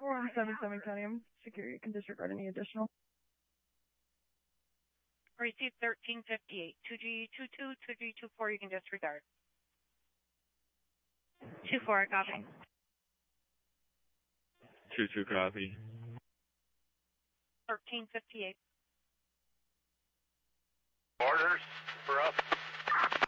477 County, I'm security can disregard any additional. Received 1358. 2G22, 2G24, you can disregard. 24, copy. 22, copy. 1358. Orders for us.